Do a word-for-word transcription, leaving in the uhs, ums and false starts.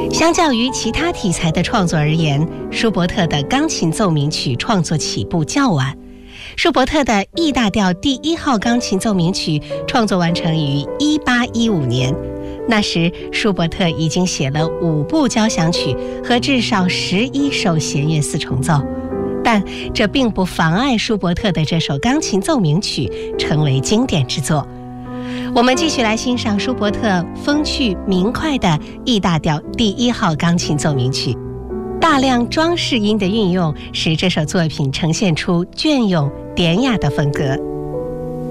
相较于其他题材的创作而言，舒伯特的钢琴奏鸣曲创作起步较晚。舒伯特的 E 大调第一号钢琴奏鸣曲创作完成于一八一五年，那时舒伯特已经写了五部交响曲和至少十一首弦乐四重奏，但这并不妨碍舒伯特的这首钢琴奏鸣曲成为经典之作。我们继续来欣赏舒伯特风趣明快的 E 大调第一号钢琴奏鸣曲。大量装饰音的运用使这首作品呈现出隽永典雅的风格。